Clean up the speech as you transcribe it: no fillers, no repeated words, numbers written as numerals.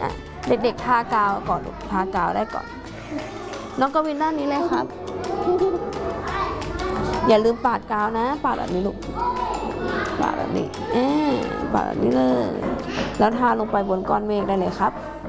อ่ะเด็กๆทากาวก่อนลูกทากาวได้ก่อนน้องกวินด้านนี้เลยครับอย่าลืมปาดกาวนะปาดแบบนี้ลูกปาดแบบนี้ปาดแบบนี้เลยแล้วทาลงไปบนก้อนเมฆได้เลยครับ